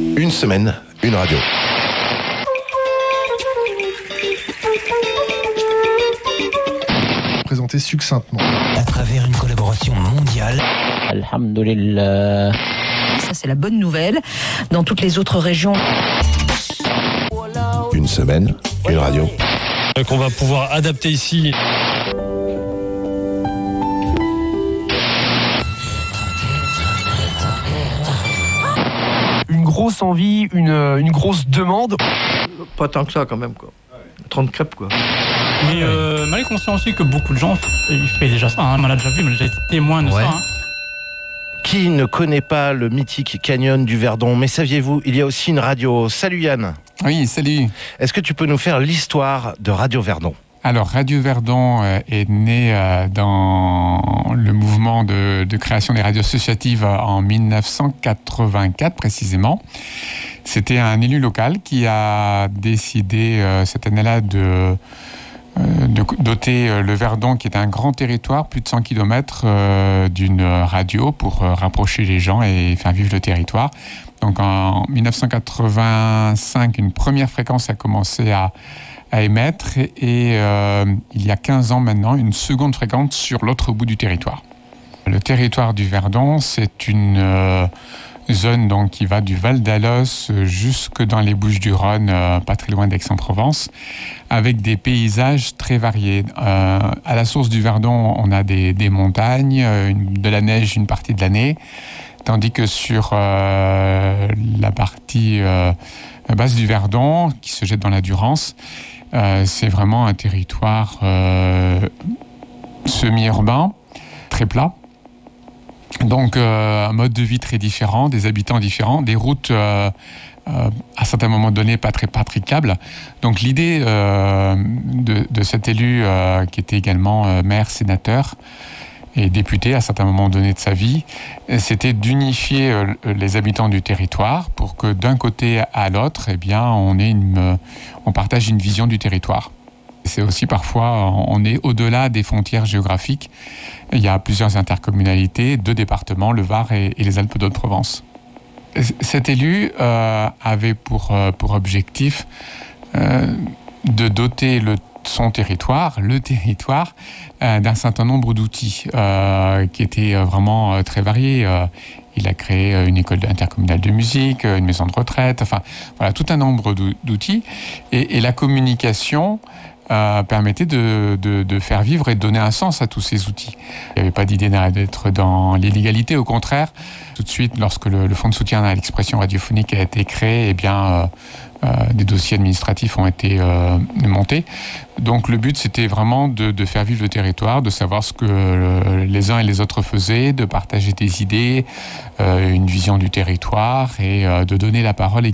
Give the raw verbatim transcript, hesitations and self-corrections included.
Une semaine, une radio. Présenté succinctement. À travers une collaboration mondiale. Alhamdulillah. Ça, c'est la bonne nouvelle. Dans toutes les autres régions. Une semaine, une radio. Qu'on va pouvoir adapter ici. Une grosse envie, une, une grosse demande. Pas tant que ça quand même, quoi. trente crêpes, quoi. Mais euh, mal est conscient aussi que beaucoup de gens ils font déjà ça. Hein. On l'a déjà vu, on a déjà été témoin de Ouais. ça. Hein. Qui ne connaît pas le mythique canyon du Verdon? Mais saviez-vous, il y a aussi une radio. Salut Yann. Oui, salut. Est-ce que tu peux nous faire l'histoire de Radio Verdon? Alors, Radio Verdon euh, est né euh, dans le mouvement de, de création des radios associatives euh, en dix-neuf cent quatre-vingt-quatre précisément. C'était un élu local qui a décidé euh, cette année-là de, euh, de doter euh, le Verdon, qui est un grand territoire, plus de cent kilomètres, euh, d'une radio pour euh, rapprocher les gens et faire vivre le territoire. Donc en dix-neuf cent quatre-vingt-cinq, une première fréquence a commencé à à émettre et euh, il y a quinze ans maintenant, une seconde fréquence sur l'autre bout du territoire. Le territoire du Verdon, c'est une euh, zone donc, qui va du Val d'Alos jusque dans les Bouches-du-Rhône, euh, pas très loin d'Aix-en-Provence, avec des paysages très variés. Euh, à la source du Verdon, on a des, des montagnes, une, de la neige une partie de l'année, tandis que sur euh, la partie euh, basse du Verdon, qui se jette dans la Durance, Euh, c'est vraiment un territoire euh, semi-urbain, très plat. Donc euh, un mode de vie très différent, des habitants différents, des routes euh, euh, à certains moments donnés pas très praticables. Donc l'idée euh, de, de cet élu euh, qui était également euh, maire, sénateur et député à certains moments donnés de sa vie, c'était d'unifier euh, les habitants du territoire pour que d'un côté à l'autre, eh bien, on ait une, euh, on partage une vision du territoire. C'est aussi parfois, on est au-delà des frontières géographiques. Il y a plusieurs intercommunalités, deux départements, le Var et, et les Alpes d'Haute-Provence. Cet élu euh, avait pour, euh, pour objectif euh, de doter le son territoire, le territoire, euh, d'un certain nombre d'outils euh, qui étaient vraiment euh, très variés. Euh, il a créé une école intercommunale de musique, une maison de retraite, enfin voilà, tout un nombre d'outils. Et, et la communication euh, permettait de, de, de faire vivre et de donner un sens à tous ces outils. Il n'y avait pas d'idée d'être dans l'illégalité, au contraire. Tout de suite, lorsque le, le fonds de soutien à l'expression radiophonique a été créé, eh bien, euh, Euh, des dossiers administratifs ont été euh, montés. Donc le but, c'était vraiment de, de faire vivre le territoire, de savoir ce que euh, les uns et les autres faisaient, de partager des idées, euh, une vision du territoire et euh, de donner la parole